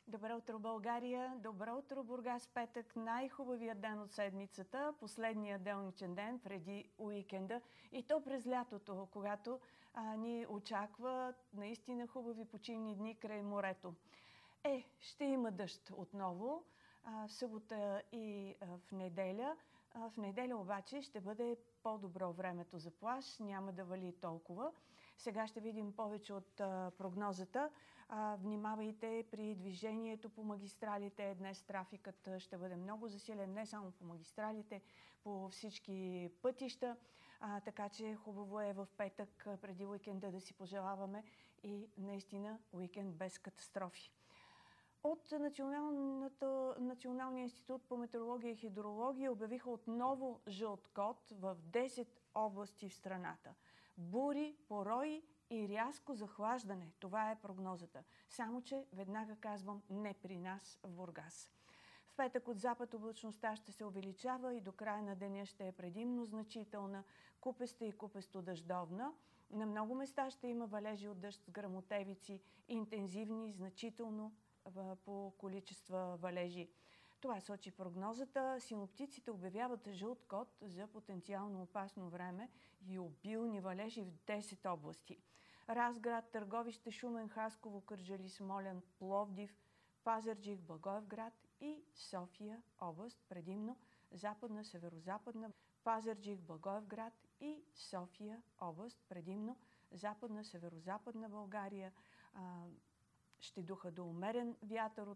Добро утро, България! Добро утро, Бургас, петък! Най-хубавият ден от седмицата, последния делничен ден преди уикенда и то през лятото, когато ни очаква наистина хубави почивни дни край морето. Ще има дъжд отново в събота и в неделя. В неделя обаче ще бъде по-добро времето за плаж, няма да вали толкова. Сега ще видим повече от прогнозата. Внимавайте при движението по магистралите. Днес трафикът ще бъде много засилен, не само по магистралите, по всички пътища. Така че хубаво е в петък преди уикенда да си пожелаваме и наистина уикенд без катастрофи. От Националния институт по метеорология и хидрология обявиха отново жълт код в 10 области в страната. Бури, порои и рязко захлаждане. Това е прогнозата. Само че, веднага казвам, не при нас в Бургас. В петък от запад облачността ще се увеличава и до края на деня ще е предимно значителна, купеста и купесто-дъждовна. На много места ще има валежи от дъжд с гръмотевици, интензивни, значително по количества валежи. Това сочи прогнозата. Синоптиците обявяват жълт код за потенциално опасно време и обилни валежи в 10 области. Разград, Търговище, Шумен, Хасково, Кърджали, Смолян, Пловдив, Пазарджик, Благоевград и София област, предимно западна, северозападна, Пазарджик, Благоевград и София област, предимно западна, северозападна България. Ще духа до умерен вятър от